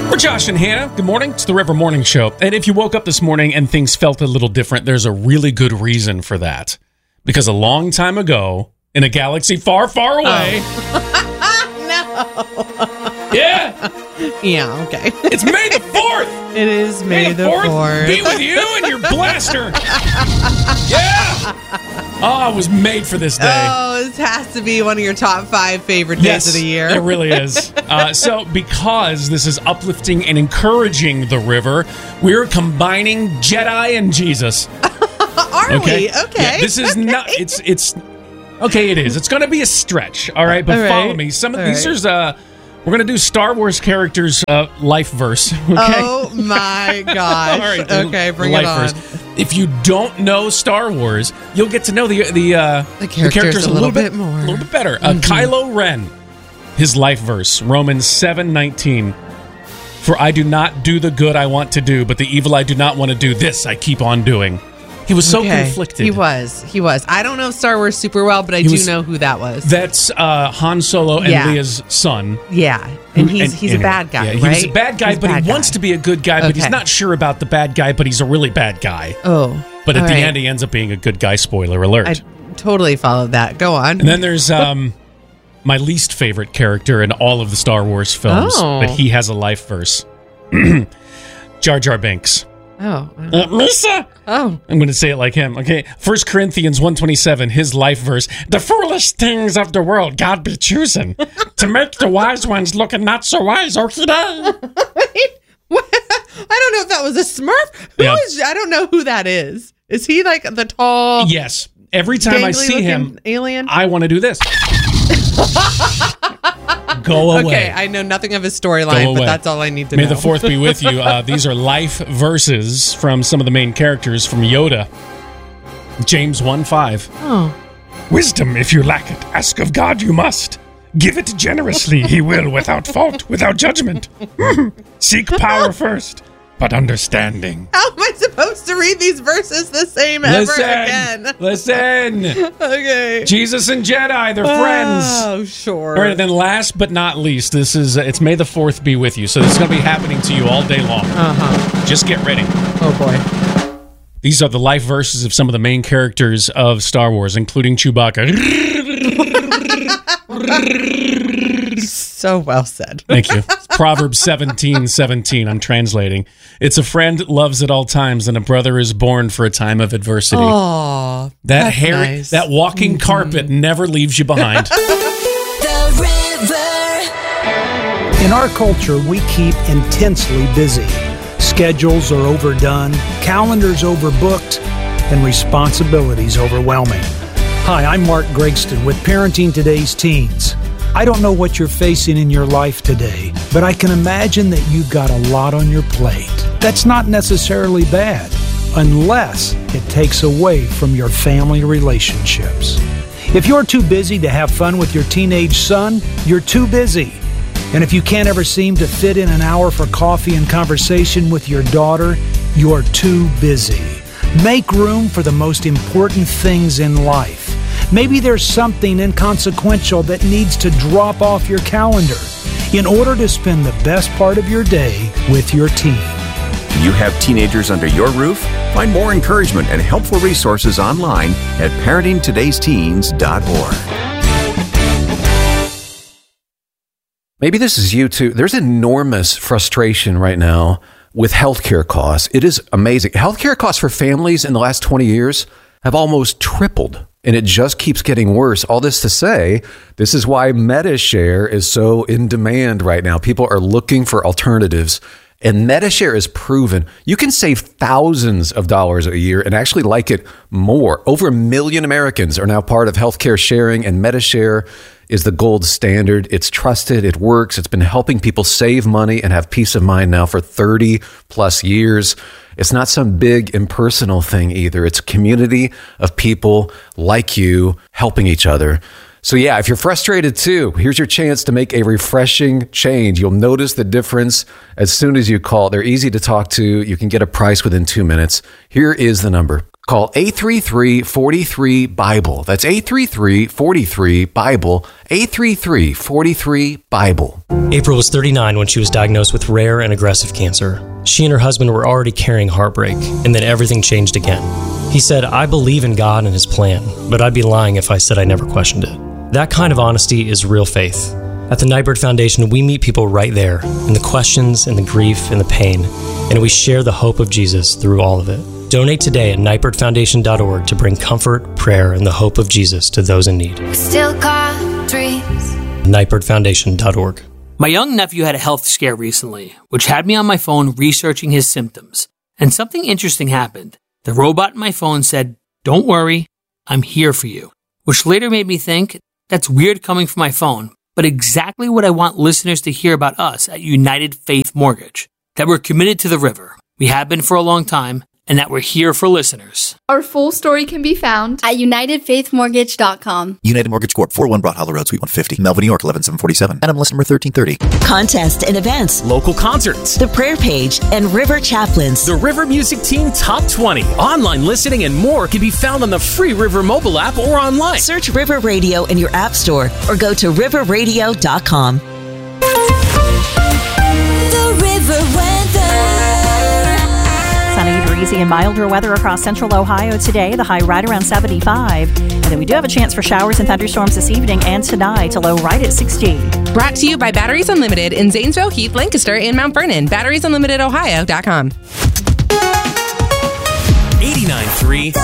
We're Josh and Hannah. Good morning. It's the River Morning Show. And if you woke up this morning and things felt a little different, there's a really good reason for that. Because a long time ago, in a galaxy far, far away... No. Yeah. Yeah, okay. It's May the 4th. It is May the 4th. Be with you and your blaster. Yeah. Oh, it was made for this day. Oh, this has to be one of your top 5 favorite days of the year. It really is. So because this is uplifting and encouraging the river, we're combining Jedi and Jesus. Are we? Okay. Yeah, this is not, it's, okay, it is. It's going to be a stretch, all right? But follow me. Some of these are, we're going to do Star Wars characters life verse, okay? Oh, my gosh. All right, okay, bring it on. Verse. If you don't know Star Wars, you'll get to know the characters a little bit more. A little bit better. Kylo Ren, his life verse, Romans 7:19. For I do not do the good I want to do, but the evil I do not want to do, this I keep on doing. He was so conflicted. He was. I don't know Star Wars super well, but I do know who that was. That's Han Solo and Leia's son. Yeah, and he's a bad guy, right? He's a bad guy, but he wants to be a good guy, but he's not sure about the bad guy, but he's a really bad guy. Oh. But at the end, he ends up being a good guy, spoiler alert. I totally followed that. Go on. And then there's my least favorite character in all of the Star Wars films, but he has a life verse. Jar Jar Binks. Oh. Misa! Oh. I'm going to say it like him. Okay. 1 Corinthians 1:27, his life verse. The foolish things of the world God be choosing to make the wise ones look not so wise. Okie day. Wait, what? I don't know if that was a Smurf. I don't know who that is. Is he like the tall? Yes. Every time I see him, alien? I want to do this. Go away. Okay, I know nothing of his storyline, but that's all I need to know. May the 4th be with you. These are life verses from some of the main characters from Yoda. James 1:5. Oh. Wisdom, if you lack it, ask of God you must. Give it generously, he will, without fault, without judgment. Seek power first, but understanding. How am I supposed to read these verses the same ever again? Listen. Okay. Jesus and Jedi, they're friends. Oh, sure. All right, and then last but not least, this is it's May the 4th be with you. So this is going to be happening to you all day long. Just get ready. Oh, boy. These are the life verses of some of the main characters of Star Wars, including Chewbacca. So well said. Thank you. Proverbs 17:17. I'm translating. It's a friend loves at all times, and a brother is born for a time of adversity. Oh, that nice. That walking carpet never leaves you behind. The River. In our culture, we keep intensely busy. Schedules are overdone, calendars overbooked, and responsibilities overwhelming. Hi, I'm Mark Gregston with Parenting Today's Teens. I don't know what you're facing in your life today, but I can imagine that you've got a lot on your plate. That's not necessarily bad, unless it takes away from your family relationships. If you're too busy to have fun with your teenage son, you're too busy. And if you can't ever seem to fit in an hour for coffee and conversation with your daughter, you're too busy. Make room for the most important things in life. Maybe there's something inconsequential that needs to drop off your calendar in order to spend the best part of your day with your teen. Do you have teenagers under your roof? Find more encouragement and helpful resources online at parentingtodaysteens.org. Maybe this is you too. There's enormous frustration right now with healthcare costs. It is amazing. Healthcare costs for families in the last 20 years have almost tripled, and it just keeps getting worse. All this to say, this is why MediShare is so in demand right now. People are looking for alternatives, and MediShare is proven you can save thousands of dollars a year and actually like it more. Over 1 million Americans are now part of healthcare sharing, and MediShare is the gold standard. It's trusted. It works. It's been helping people save money and have peace of mind now for 30 plus years. It's not some big impersonal thing either. It's a community of people like you helping each other. So yeah, if you're frustrated too, here's your chance to make a refreshing change. You'll notice the difference as soon as you call. They're easy to talk to. You can get a price within 2 minutes. Here is the number. Call 833-43-BIBLE. That's 833-43-BIBLE. 833-43-BIBLE. April was 39 when she was diagnosed with rare and aggressive cancer. She and her husband were already carrying heartbreak, and then everything changed again. He said, "I believe in God and His plan, but I'd be lying if I said I never questioned it." That kind of honesty is real faith. At the Nightbird Foundation, we meet people right there, in the questions, in the grief, in the pain, and we share the hope of Jesus through all of it. Donate today at nightbirdfoundation.org to bring comfort, prayer, and the hope of Jesus to those in need. Still got dreams. nightbirdfoundation.org. My young nephew had a health scare recently, which had me on my phone researching his symptoms. And something interesting happened. The robot in my phone said, "Don't worry, I'm here for you," which later made me think, that's weird coming from my phone, but exactly what I want listeners to hear about us at United Faith Mortgage. That we're committed to the river. We have been for a long time, and that we're here for listeners. Our full story can be found at UnitedFaithMortgage.com. United Mortgage Corp. 401 Broad Hollow Road, Suite 150, Melville, New York, 11747. NMLS number 1330. Contests and events. Local concerts. The prayer page and River Chaplains. The River Music Team Top 20. Online listening and more can be found on the free River mobile app or online. Search River Radio in your app store or go to riverradio.com. The River Weather. Sunny, breezy, and milder weather across central Ohio today. The high right around 75. And then we do have a chance for showers and thunderstorms this evening and tonight. A low right at 60. Brought to you by Batteries Unlimited in Zanesville, Heath, Lancaster, and Mount Vernon. BatteriesUnlimitedOhio.com. 89.3